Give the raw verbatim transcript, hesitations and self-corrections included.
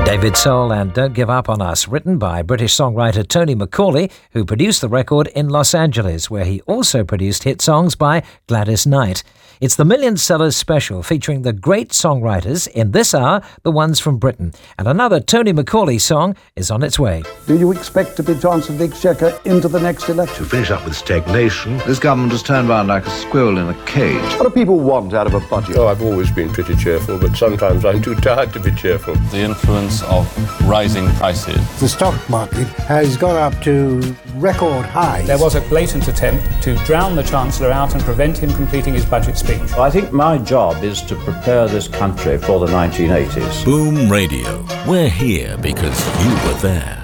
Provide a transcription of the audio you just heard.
David Soul and Don't Give Up on Us, written by British songwriter Tony Macaulay, who produced the record in Los Angeles, where he also produced hit songs by Gladys Knight. It's the Million Sellers special featuring the great songwriters, in this hour, the ones from Britain. And another Tony Macaulay song is on its way. Do you expect to be Chancellor of the Exchequer into the next election? To finish up with stagnation, this government has turned round like a squirrel in a cage. What do people want out of a budget? Oh, I've always been pretty cheerful, but sometimes I'm too tired to be cheerful. The influence of rising prices. The stock market has gone up to record highs. There was a blatant attempt to drown the Chancellor out and prevent him completing his budget speech. I think my job is to prepare this country for the nineteen eighties. Boom Radio. We're here because you were there.